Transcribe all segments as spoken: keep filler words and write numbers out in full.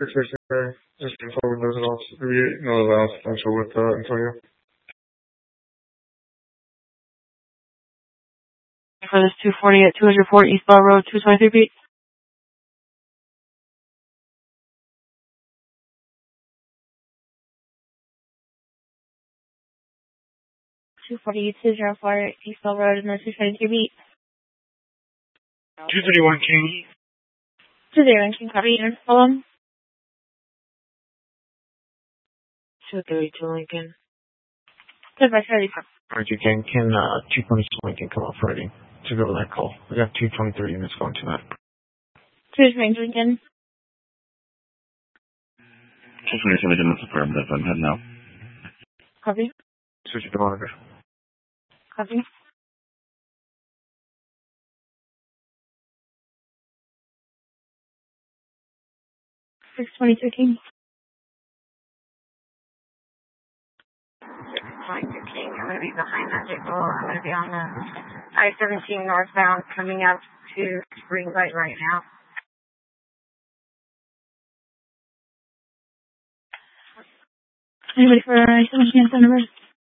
six six six, just for Windows and also maybe no allowance potential with uh, Antonio. For this two forty at two oh four East Bell Road, two twenty-three feet. two forty, two oh four East Bell Road, and then two twenty-three feet. two thirty-one King. two thirty-one King, copy, and follow. two thirty-two Lincoln. Good by thirty-four. Alright, you can, can, uh, two twenty-two Lincoln come up ready to go to that call. We got two twenty-three units going to that. two twenty-two Lincoln. two twenty-two Lincoln, that's affirmative. I'm heading out. Copy. Switch to monitor. Copy. six twenty-two King. six twenty-two King. I'm going to be behind that vehicle. I'm going to be on the I seventeen northbound coming up to green light right now. Anybody for I seventeen phone number?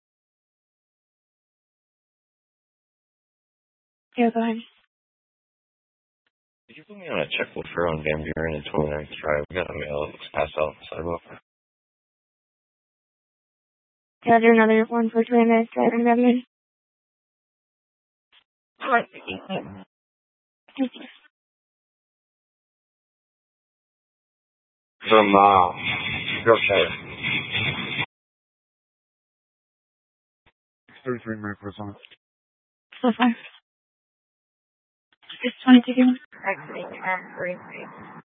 Yeah, go ahead. Could you put me on a check with her on Van Buren and twenty-ninth Drive? We got a mail that looks passed out on the sidewalk. Can I do another one for twenty-ninth Drive and Van Buren? Right. From, uh, Yorkshire. thirty-three Mercury on it. So far. six twenty-two King. Exiting at green light.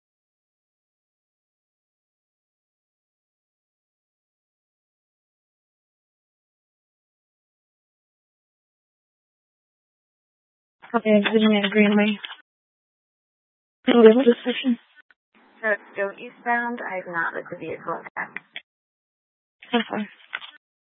Okay, exiting at green light. Can we level this section? So it's still eastbound. I have not let the vehicle attack. So far.